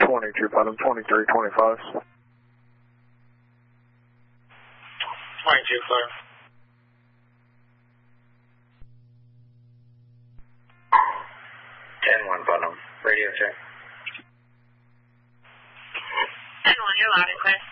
22, Putnam, 2325. 22, clear. 10-1, Putnam. Radio check. 10-1, you're loud and clear.